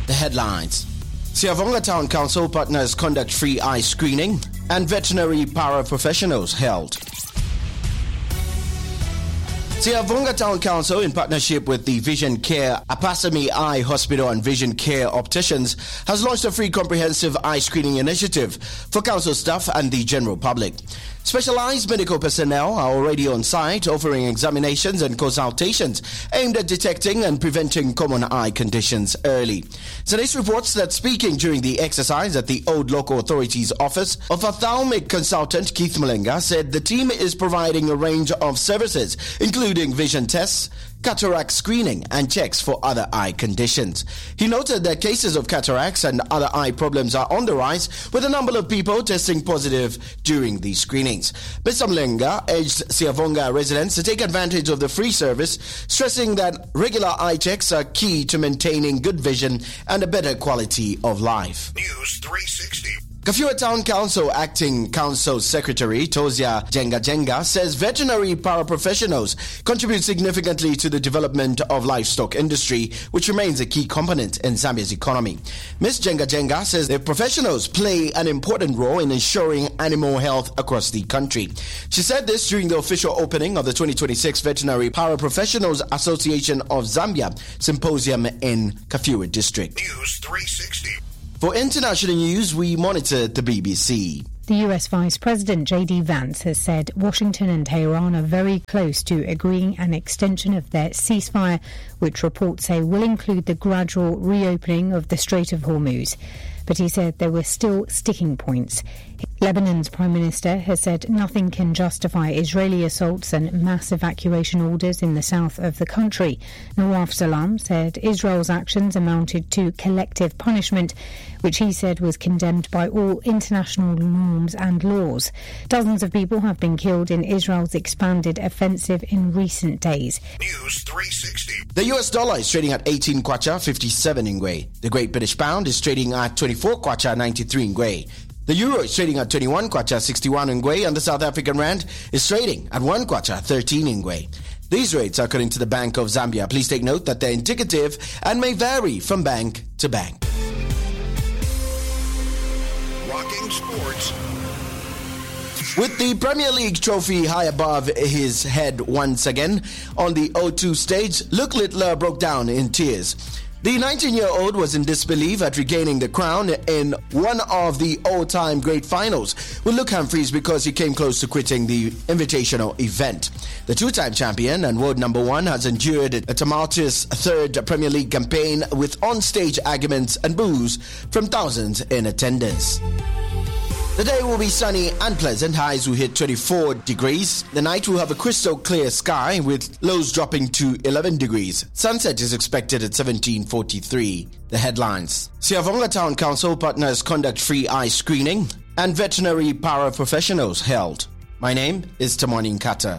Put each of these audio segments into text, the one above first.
The headlines. Siavonga Town Council partners conduct free eye screening and veterinary paraprofessionals held. Siavonga Town Council, in partnership with the Vision Care Apasami Eye Hospital and Vision Care Opticians, has launched a free comprehensive eye screening initiative for council staff and the general public. Specialized medical personnel are already on site offering examinations and consultations aimed at detecting and preventing common eye conditions early. Zanis reports that speaking during the exercise at the Old Local Authority's office, ophthalmic consultant Keith Malenga said the team is providing a range of services, including vision tests, cataract screening and checks for other eye conditions. He noted that cases of cataracts and other eye problems are on the rise, with a number of people testing positive during these screenings. Mr. Malenga urged Siavonga residents to take advantage of the free service, stressing that regular eye checks are key to maintaining good vision and a better quality of life. News 360. Kafue Town Council Acting Council Secretary Tozia Jenga says veterinary paraprofessionals contribute significantly to the development of livestock industry, which remains a key component in Zambia's economy. Ms. Jenga says the professionals play an important role in ensuring animal health across the country. She said this during the official opening of the 2026 Veterinary Paraprofessionals Association of Zambia Symposium in Kafue District. News 360. For international news, we monitor the BBC. The US Vice President J.D. Vance has said Washington and Tehran are very close to agreeing an extension of their ceasefire, which reports say will include the gradual reopening of the Strait of Hormuz. But he said there were still sticking points. Lebanon's Prime Minister has said nothing can justify Israeli assaults and mass evacuation orders in the south of the country. Nawaf Salam said Israel's actions amounted to collective punishment, which he said was condemned by all international norms and laws. Dozens of people have been killed in Israel's expanded offensive in recent days. News 360. The US dollar is trading at 18 kwacha 57 ngwe. The Great British Pound is trading at 24 kwacha 93 ngwe. The euro is trading at 21 kwacha 61 ngwe, and the South African rand is trading at 1 kwacha 13 ngwe. These rates are according to the Bank of Zambia. Please take note that they're indicative and may vary from bank to bank. Rocking sports. With the Premier League trophy high above his head once again on the O2 stage, Luke Littler broke down in tears. The 19-year-old was in disbelief at regaining the crown in one of the all-time great finals with Luke Humphreys because he came close to quitting the invitational event. The two-time champion and world number one has endured a tumultuous third Premier League campaign with on-stage arguments and boos from thousands in attendance. The day will be sunny and pleasant. Highs will hit 24 degrees. The night will have a crystal clear sky with lows dropping to 11 degrees. Sunset is expected at 17:43. The headlines. Siavonga Town Council partners conduct free eye screening and veterinary paraprofessionals held. My name is Tamani Nkata.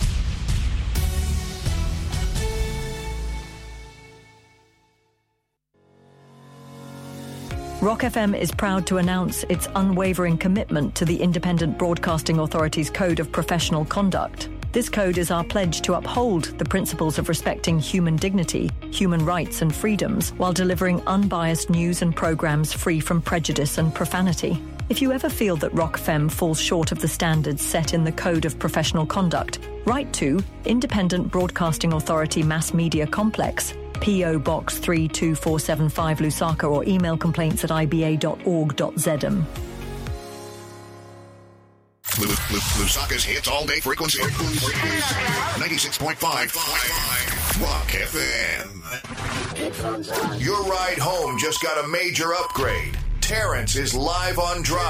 Rock FM is proud to announce its unwavering commitment to the Independent Broadcasting Authority's Code of Professional Conduct. This code is our pledge to uphold the principles of respecting human dignity, human rights and freedoms, while delivering unbiased news and programs free from prejudice and profanity. If you ever feel that Rock FM falls short of the standards set in the Code of Professional Conduct, write to Independent Broadcasting Authority Mass Media Complex, P.O. Box 32475 Lusaka, or email complaints@iba.org.zm. Lusaka's hits all day frequency. 96.5 Rock FM. Your ride home just got a major upgrade. Terrence is live on Drive.